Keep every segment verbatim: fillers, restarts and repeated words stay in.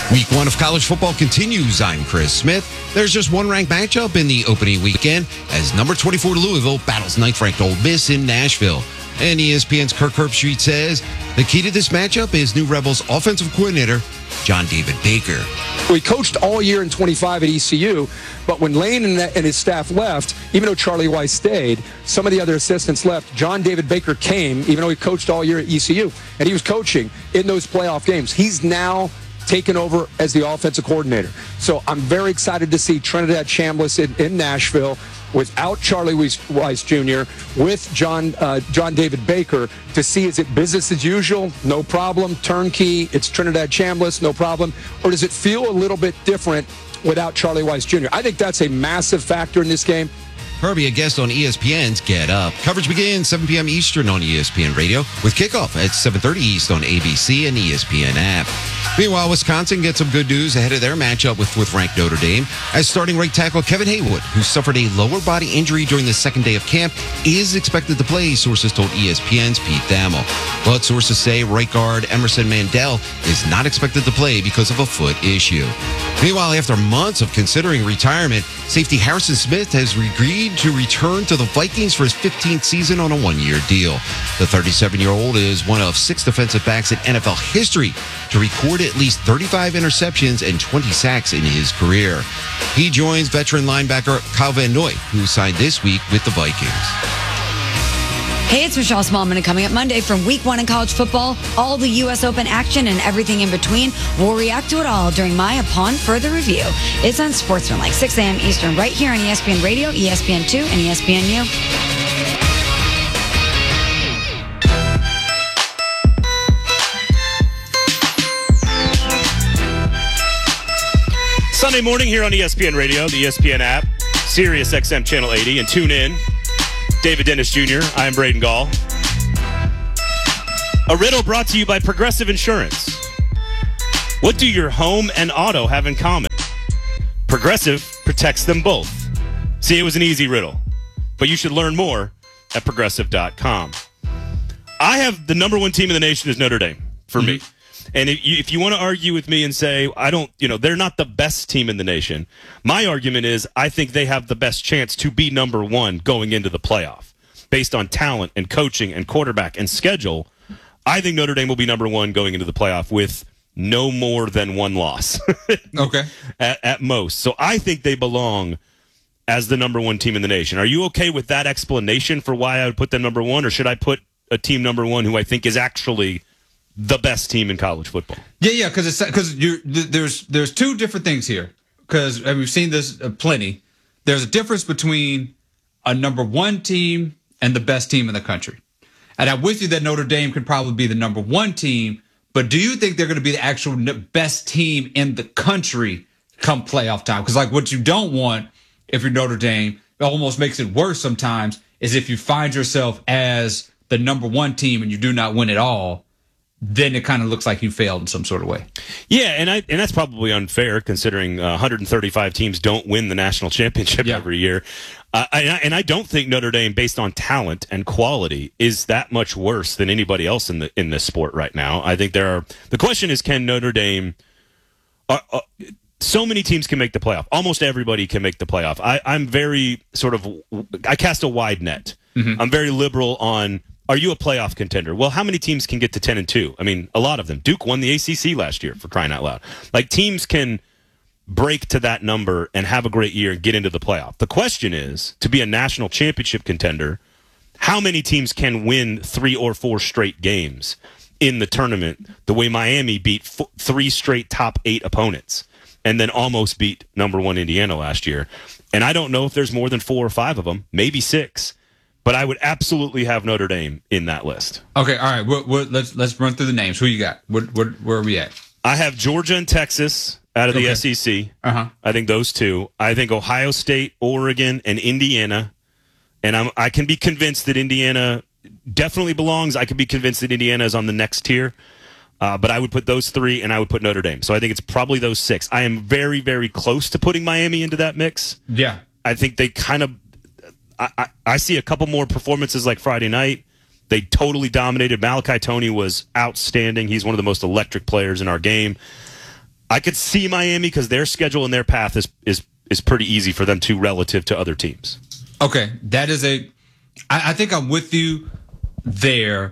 Week one of college football continues. I'm Chris Smith. There's just one ranked matchup in the opening weekend as number twenty-four Louisville battles ninth-ranked Ole Miss in Nashville. And E S P N's Kirk Herbstreit says the key to this matchup is new Rebels offensive coordinator John David Baker. He coached all year in twenty-five at E C U, but when Lane and, and his staff left, even though Charlie Weiss stayed, some of the other assistants left. John David Baker came, even though he coached all year at E C U, and he was coaching in those playoff games. He's now taken over as the offensive coordinator. So I'm very excited to see Trinidad Chambliss in, in Nashville without Charlie Weiss Junior, with John uh, John David Baker, to see, is it business as usual, no problem, turnkey, it's Trinidad Chambliss, no problem, or does it feel a little bit different without Charlie Weiss Junior? I think that's a massive factor in this game. Herbie, a guest on E S P N's Get Up. Coverage begins seven p.m. Eastern on E S P N Radio with kickoff at seven thirty East on A B C and E S P N app. Meanwhile, Wisconsin gets some good news ahead of their matchup with, with ranked Notre Dame, as starting right tackle Kevin Haywood, who suffered a lower body injury during the second day of camp, is expected to play, sources told E S P N's Pete Thamel. But sources say right guard Emerson Mandel is not expected to play because of a foot issue. Meanwhile, after months of considering retirement, safety Harrison Smith has agreed to return to the Vikings for his fifteenth season on a one-year deal. The thirty-seven-year-old is one of six defensive backs in N F L history to record at least thirty-five interceptions and twenty sacks in his career. He joins veteran linebacker Kyle Van Noy, who signed this week with the Vikings. Hey, it's Michelle Smallman, and coming up Monday from week one in college football, all the U S Open action and everything in between. We'll react to it all during my Upon Further Review. It's on Sportsman, like six a.m. Eastern, right here on E S P N Radio, E S P N two, and E S P N U. Sunday morning here on E S P N Radio, the E S P N app, Sirius X M Channel eighty, and tune in. David Dennis Junior I'm Braden Gall. A riddle brought to you by Progressive Insurance. What do your home and auto have in common? Progressive protects them both. See, it was an easy riddle, but you should learn more at progressive dot com. I have the number one team in the nation is Notre Dame for mm-hmm. me. And if you, if you want to argue with me and say, I don't, you know, they're not the best team in the nation, my argument is I think they have the best chance to be number one going into the playoff. Based on talent and coaching and quarterback and schedule, I think Notre Dame will be number one going into the playoff with no more than one loss. Okay. At, at most. So I think they belong as the number one team in the nation. Are you okay with that explanation for why I would put them number one, or should I put a team number one who I think is actually the best team in college football? Yeah, yeah, because it's because you there's there's two different things here, because we've seen this uh, plenty. There's a difference between a number one team and the best team in the country, and I'm with you that Notre Dame could probably be the number one team. But do you think they're going to be the actual best team in the country come playoff time? Because like what you don't want if you're Notre Dame, it almost makes it worse sometimes, is if you find yourself as the number one team and you do not win at all, then it kind of looks like you failed in some sort of way. Yeah, and I and that's probably unfair considering uh, one hundred thirty-five teams don't win the national championship yeah. every year. Uh, I, and I don't think Notre Dame, based on talent and quality, is that much worse than anybody else in the in this sport right now. I think there are. The question is, can Notre Dame? Uh, uh, so many teams can make the playoff. Almost everybody can make the playoff. I, I'm very sort of. I cast a wide net. Mm-hmm. I'm very liberal on. Are you a playoff contender? Well, how many teams can get to ten and two? I mean, a lot of them. Duke won the A C C last year, for crying out loud. Like, teams can break to that number and have a great year and get into the playoff. The question is, to be a national championship contender, how many teams can win three or four straight games in the tournament the way Miami beat f- three straight top eight opponents and then almost beat number one Indiana last year? And I don't know if there's more than four or five of them, maybe six. But I would absolutely have Notre Dame in that list. Okay, all right. What, what, let's let's run through the names. Who you got? What, what, where are we at? I have Georgia and Texas out of the okay. S E C. Uh-huh. I think those two. I think Ohio State, Oregon, and Indiana. And I'm I can be convinced that Indiana definitely belongs. I can be convinced that Indiana is on the next tier. Uh, but I would put those three, and I would put Notre Dame. So I think it's probably those six. I am very, very close to putting Miami into that mix. Yeah. I think they kind of. I, I, I see a couple more performances like Friday night. They totally dominated. Malachi Toney was outstanding. He's one of the most electric players in our game. I could see Miami because their schedule and their path is is is pretty easy for them too relative to other teams. Okay, that is a. I, I think I'm with you there.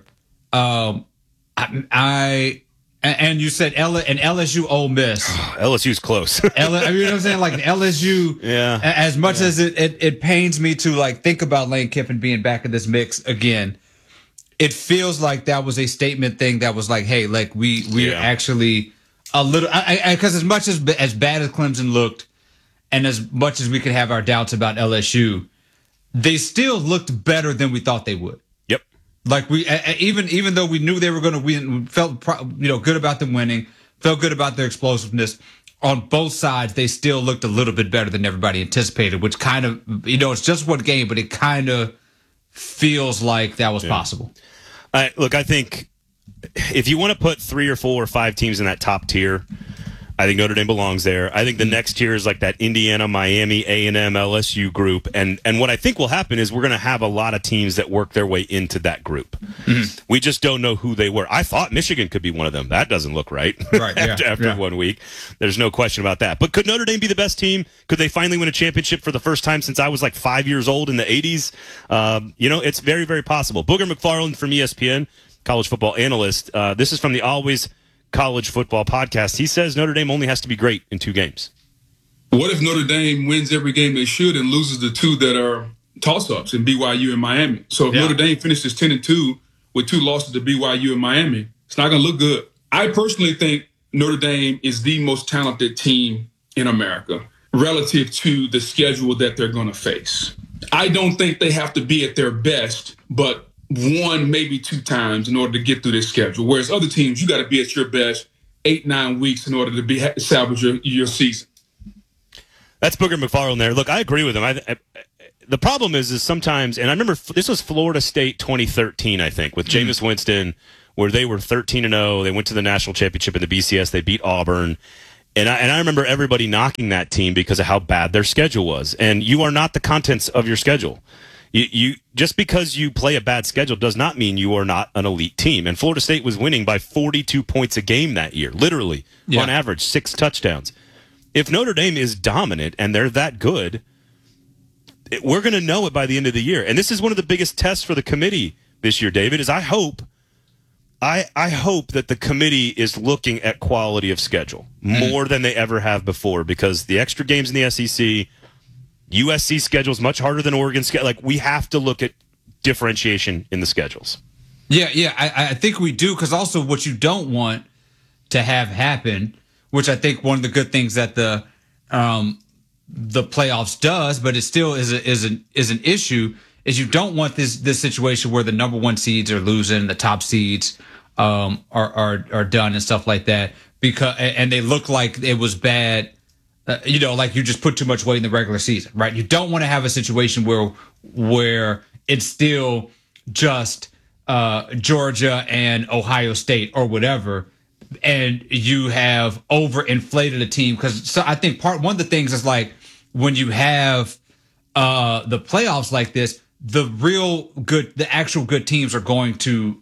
Um, I, I and you said L and L S U Ole Miss. L S U's close. L, I mean, you know what I'm saying? Like L S U. Yeah. As much yeah. as it, it it pains me to like think about Lane Kiffin being back in this mix again, it feels like that was a statement thing that was like, hey, like we we're yeah. actually a little because as much as as bad as Clemson looked, and as much as we could have our doubts about L S U, they still looked better than we thought they would. Yep. Like we even even though we knew they were going to win, we felt you know good about them winning, felt good about their explosiveness. On both sides, they still looked a little bit better than everybody anticipated, which kind of, you know, it's just one game, but it kind of feels like that was yeah. possible. Uh, look, I think if you want to put three or four or five teams in that top tier, I think Notre Dame belongs there. I think the next tier is like that Indiana, Miami, A and M, L S U group. And and what I think will happen is we're going to have a lot of teams that work their way into that group. Mm-hmm. We just don't know who they were. I thought Michigan could be one of them. That doesn't look right, right after, yeah, after yeah. one week. There's no question about that. But could Notre Dame be the best team? Could they finally win a championship for the first time since I was like five years old in the eighties? Um, you know, it's very, very possible. Booger McFarland from E S P N, college football analyst. Uh, this is from the Always College Football podcast. He says Notre Dame only has to be great in two games. What if Notre Dame wins every game they should and loses the two that are toss-ups in B Y U and Miami? So if yeah. Notre Dame finishes ten and two with two losses to B Y U and Miami, it's not going to look good. I personally think Notre Dame is the most talented team in America relative to the schedule that they're going to face. I don't think they have to be at their best, but one, maybe two times in order to get through this schedule. Whereas other teams, you got to be at your best eight, nine weeks in order to be salvage your, your season. That's Booger McFarland there. Look, I agree with him. I, I, the problem is, is sometimes, and I remember this was Florida State twenty thirteen, I think, with Jameis mm-hmm. Winston, where they were thirteen and oh. They went to the national championship in the B C S. They beat Auburn. And I, and I remember everybody knocking that team because of how bad their schedule was. And you are not the contents of your schedule. You, you just because you play a bad schedule does not mean you are not an elite team. And Florida State was winning by forty-two points a game that year, literally, yeah. on average, six touchdowns. If Notre Dame is dominant and they're that good, it, we're going to know it by the end of the year. And this is one of the biggest tests for the committee this year, David, is I hope I, I hope that the committee is looking at quality of schedule more mm. than they ever have before, because the extra games in the S E C, U S C schedule is much harder than Oregon schedule. Like, we have to look at differentiation in the schedules. Yeah, yeah, I, I think we do, because also what you don't want to have happen, which I think one of the good things that the um, the playoffs does, but it still is a, is an is an issue, is you don't want this this situation where the number one seeds are losing, the top seeds um, are are are done and stuff like that, because and they look like it was bad. Uh, you know, like you just put too much weight in the regular season, right? You don't want to have a situation where where it's still just uh, Georgia and Ohio State or whatever, and you have overinflated a team. Because so I think part one of the things is like when you have uh, the playoffs like this, the real good, the actual good teams are going to,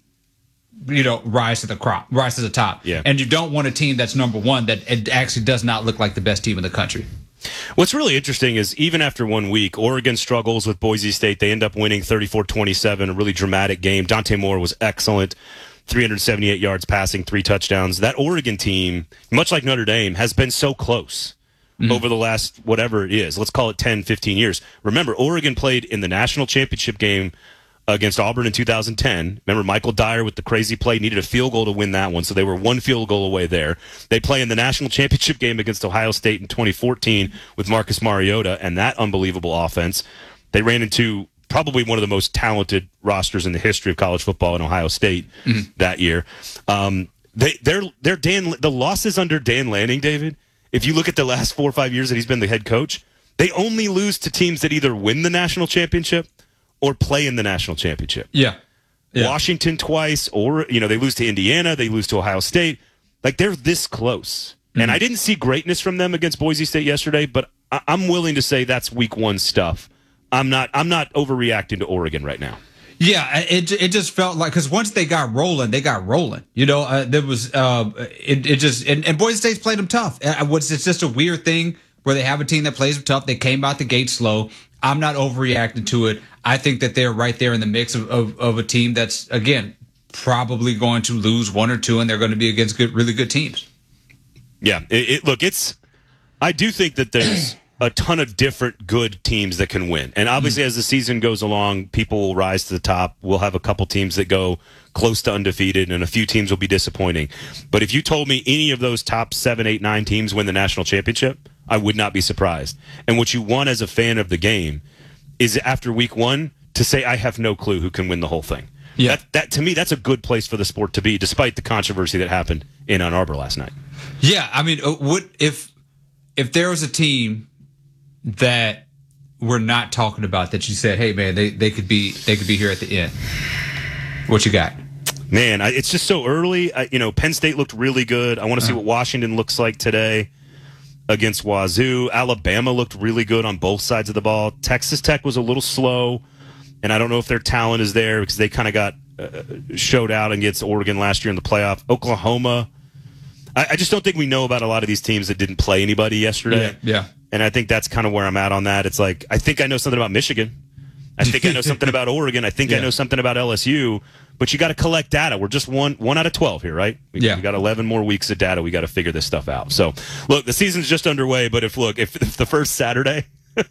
you know, rise to the crop, rise to the top. Yeah. And you don't want a team that's number one that it actually does not look like the best team in the country. What's really interesting is even after one week, Oregon struggles with Boise State. They end up winning thirty-four twenty-seven, a really dramatic game. Dante Moore was excellent, three hundred seventy-eight yards passing, three touchdowns. That Oregon team, much like Notre Dame, has been so close mm-hmm. over the last, whatever it is, let's call it ten, fifteen years. Remember, Oregon played in the national championship game against Auburn in two thousand ten. Remember, Michael Dyer with the crazy play needed a field goal to win that one, so they were one field goal away there. They play in the national championship game against Ohio State in twenty fourteen with Marcus Mariota and that unbelievable offense. They ran into probably one of the most talented rosters in the history of college football in Ohio State mm-hmm. that year. Um, they, they're, they're Dan, the losses under Dan Lanning, David, if you look at the last four or five years that he's been the head coach, they only lose to teams that either win the national championship or play in the national championship. Yeah. yeah. Washington twice, or, you know, they lose to Indiana, they lose to Ohio State. Like, they're this close. Mm-hmm. And I didn't see greatness from them against Boise State yesterday, but I- I'm willing to say that's week one stuff. I'm not I'm not overreacting to Oregon right now. Yeah, it it just felt like because once they got rolling, they got rolling. You know, uh, there was uh, it it just and, and Boise State's played them tough. Uh, what's it's just a weird thing where they have a team that plays them tough. They came out the gate slow. I'm not overreacting to it. I think that they're right there in the mix of, of, of a team that's, again, probably going to lose one or two, and they're going to be against good, really good teams. Yeah, it, it, look, it's. I do think that there's a ton of different good teams that can win, and obviously, mm-hmm. as the season goes along, people will rise to the top. We'll have a couple teams that go close to undefeated, and a few teams will be disappointing. But if you told me any of those top seven, eight, nine teams win the national championship, I would not be surprised. And what you want as a fan of the game is after week one to say, I have no clue who can win the whole thing. Yeah. That, that to me, that's a good place for the sport to be, despite the controversy that happened in Ann Arbor last night. Yeah, I mean, what if if there was a team that we're not talking about that you said, hey man, they, they could be they could be here at the end? What you got? Man, I, it's just so early. I, you know, Penn State looked really good. I want to uh-huh. see what Washington looks like today against Wazoo. Alabama looked really good on both sides of the ball. Texas Tech was a little slow, and I don't know if their talent is there because they kind of got uh, showed out against Oregon last year in the playoff. Oklahoma, I, I just don't think we know about a lot of these teams that didn't play anybody yesterday. Yeah, yeah. And I think that's kind of where I'm at on that. It's like, I think I know something about Michigan. I think I know something about Oregon. I think yeah. I know something about L S U. But you got to collect data. We're just one one out of twelve here, right? We, yeah. we got eleven more weeks of data. We got to figure this stuff out. So, look, the season's just underway. But if look, if, if the first Saturday,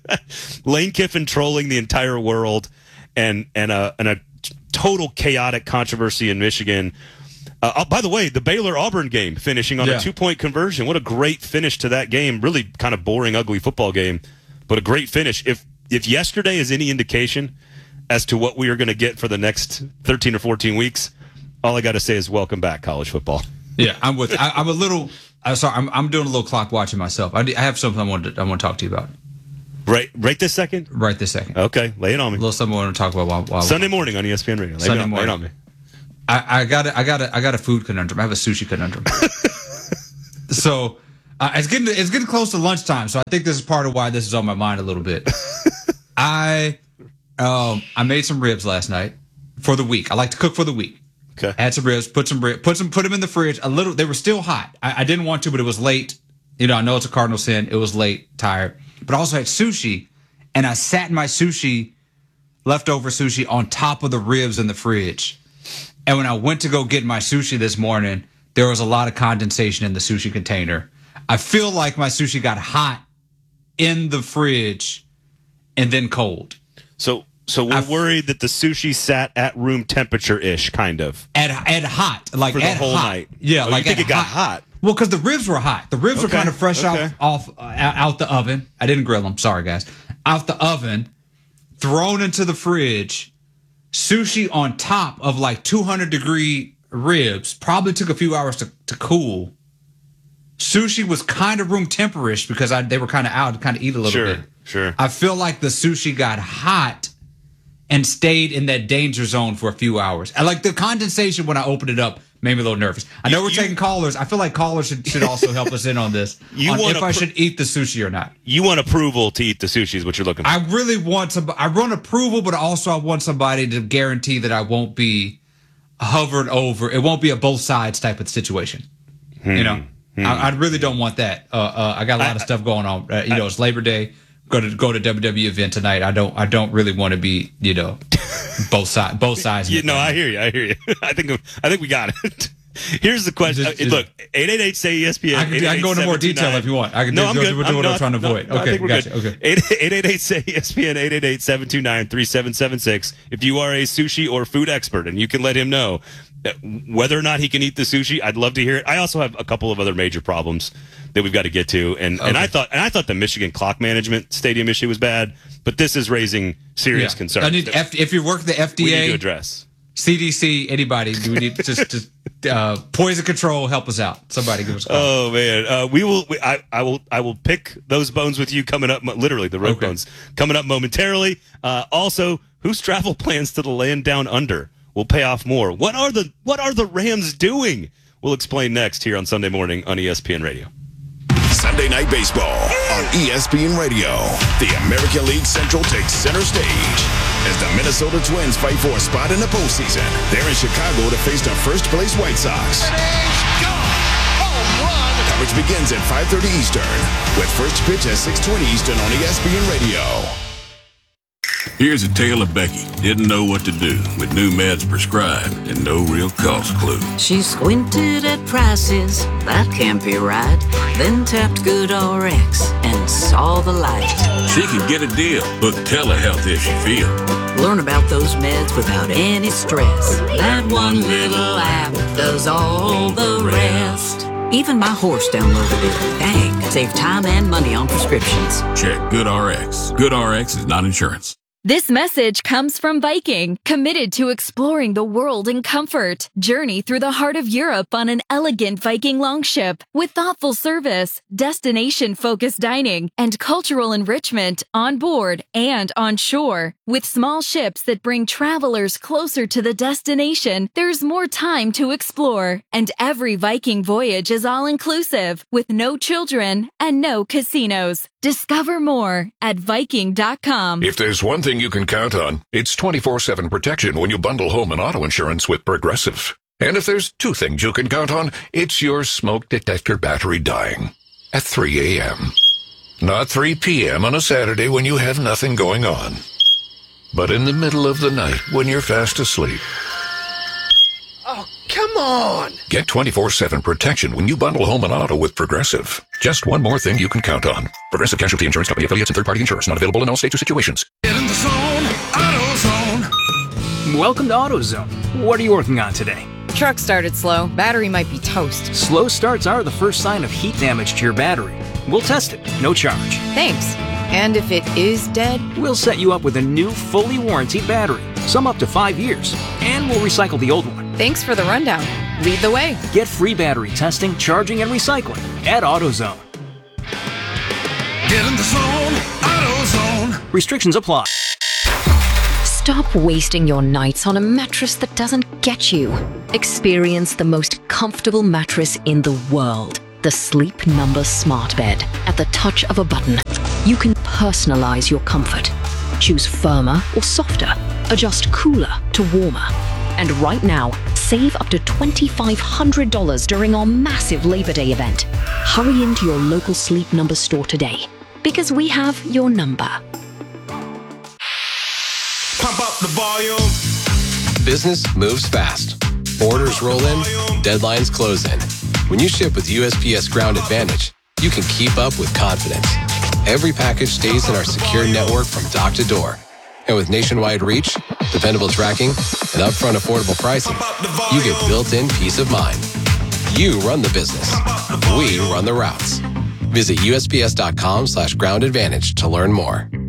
Lane Kiffin trolling the entire world, and and a and a total chaotic controversy in Michigan. Uh, oh, by the way, the Baylor Auburn game finishing on yeah. a two point conversion. What a great finish to that game. Really kind of boring, ugly football game, but a great finish. If if yesterday is any indication as to what we are going to get for the next thirteen or fourteen weeks, all I got to say is welcome back, college football. Yeah, I'm with. I, I'm a little. I'm sorry. I'm, I'm doing a little clock watching myself. I, I have something I want to. I want to talk to you about. Right, right this second. Right this second. Okay, lay it on me. A little something I want to talk about. While, while Sunday morning on E S P N Radio. Lay Sunday it on, morning. Lay it on me. I, I got. I got. I got a food conundrum. I have a sushi conundrum. so uh, it's getting. It's getting close to lunchtime. So I think this is part of why this is on my mind a little bit. I. Um, I made some ribs last night for the week. I like to cook for the week. Okay. Had some ribs, put some ribs, put some, put them in the fridge. A little. They were still hot. I, I didn't want to, but it was late. You know, I know it's a cardinal sin. It was late, tired. But I also had sushi, and I sat my sushi, leftover sushi, on top of the ribs in the fridge. And when I went to go get my sushi this morning, there was a lot of condensation in the sushi container. I feel like my sushi got hot in the fridge and then cold. So, so we're I've, worried that the sushi sat at room temperature ish, kind of at at hot, like for the at whole hot. night. Yeah, oh, like you think it got hot. hot? Well, because the ribs were hot. The ribs okay. were kind of fresh okay. off off uh, out the oven. I didn't grill them. Sorry, guys. Out the oven, thrown into the fridge. Sushi on top of like two hundred degree ribs. Probably took a few hours to, to cool. Sushi was kind of room temperish because I they were kind of out to kind of eat a little sure, bit. Sure. I feel like the sushi got hot and stayed in that danger zone for a few hours. And like the condensation when I opened it up made me a little nervous. I know you, we're you, taking callers. I feel like callers should, should also help us in on this. You on want if I pr- should eat the sushi or not. You want approval to eat the sushi is what you're looking for. I really want some. I want approval, but also I want somebody to guarantee that I won't be hovered over. It won't be a both sides type of situation. Hmm. You know, hmm. I, I really don't want that. Uh, uh, I got a lot I, of stuff going on. Uh, you I, know, it's Labor Day. Go to go to W W E event tonight. I don't. I don't really want to be. You know, both sides. Both sides. You know, I hear you. I hear you. I think. I think we got it. Here's the question. Just, uh, look, eight eight eight say E S P N. I can, I can go into more detail if you want. I can no, do, I'm good. do, do I'm what not, I'm trying to no, avoid. No, okay, I think we're gotcha. good. Okay. eight eight eight say E S P N. eight eight eight, seven two nine, three seven seven six. If you are a sushi or food expert, and you can let him know whether or not he can eat the sushi, I'd love to hear it. I also have a couple of other major problems that we've got to get to, and okay. and I thought and I thought the Michigan clock management stadium issue was bad, but this is raising serious yeah. concerns. I need F, if you work the F D A, we need to address C D C, anybody. Do we need just just uh, poison control? Help us out. Somebody give us a call. Oh man, uh, we will. We, I, I will. I will pick those bones with you coming up. Literally, the road okay. bones coming up momentarily. Uh, also, whose travel plans to the land down under will pay off more? What are the What are the Rams doing? We'll explain next here on Sunday morning on E S P N Radio. Sunday Night Baseball on E S P N Radio. The American League Central takes center stage as the Minnesota Twins fight for a spot in the postseason. They're in Chicago to face the first-place White Sox. Coverage begins at five thirty Eastern, with first pitch at six twenty Eastern on E S P N Radio. Here's a tale of Becky. Didn't know what to do with new meds prescribed and no real cost clue. She squinted at prices, that can't be right. Then tapped GoodRx and saw the light. She can get a deal, book telehealth if she feels. Learn about those meds without any stress. That one little app does all the rest. Even my horse downloaded it. Dang, save time and money on prescriptions. Check GoodRx. GoodRx is not insurance. This message comes from Viking, committed to exploring the world in comfort. Journey through the heart of Europe on an elegant Viking longship with thoughtful service, destination-focused dining, and cultural enrichment on board and on shore. With small ships that bring travelers closer to the destination, there's more time to explore. And every Viking voyage is all-inclusive, with no children and no casinos. Discover more at Viking dot com. If there's one thing you can count on, it's twenty-four seven protection when you bundle home and auto insurance with Progressive. And if there's two things you can count on, it's your smoke detector battery dying at three a.m. Not three p.m. on a Saturday when you have nothing going on, but in the middle of the night when you're fast asleep. Oh, come on! Get twenty-four seven protection when you bundle home and auto with Progressive. Just one more thing you can count on. Progressive Casualty Insurance Company affiliates and third-party insurers. Not available in all states or situations. Get in the zone, AutoZone. Welcome to AutoZone. What are you working on today? Truck started slow. Battery might be toast. Slow starts are the first sign of heat damage to your battery. We'll test it. No charge. Thanks. And if it is dead? We'll set you up with a new, fully warranted battery. Some up to five years. And we'll recycle the old one. Thanks for the rundown. Lead the way. Get free battery testing, charging, and recycling at AutoZone. Get in the zone, AutoZone. Restrictions apply. Stop wasting your nights on a mattress that doesn't get you. Experience the most comfortable mattress in the world. The Sleep Number Smart Bed. At the touch of a button, you can personalize your comfort. Choose firmer or softer. Adjust cooler to warmer. And right now, save up to twenty-five hundred dollars during our massive Labor Day event. Hurry into your local Sleep Number store today, because we have your number. Pump up the volume. Business moves fast. Orders roll in, deadlines close in. When you ship with U S P S Ground Advantage, you can keep up with confidence. Every package stays in our secure network from dock to door. And with nationwide reach, dependable tracking, and upfront affordable pricing, you get built-in peace of mind. You run the business. We run the routes. Visit U S P S dot com slash ground advantage to learn more.